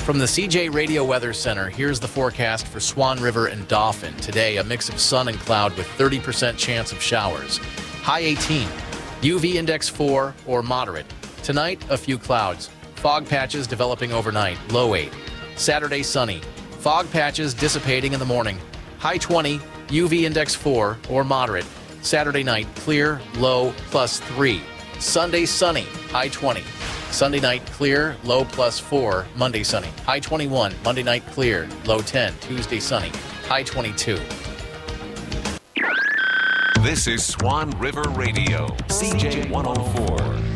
From the CJ Radio Weather Center, here's the forecast for Swan River and Dauphin. Today, a mix of sun and cloud with 30% chance of showers. High 18. UV index 4 or moderate. Tonight, a few clouds. Fog patches developing overnight. Low 8. Saturday, sunny. Fog patches dissipating in the morning. High 20. UV index 4 or moderate. Saturday night, clear. Low +3. Sunday, sunny. High 20. Sunday night, clear, low +4. Monday, sunny. High 21. Monday night, clear, low 10. Tuesday, sunny. High 22. This is Swan River Radio, CJ 104.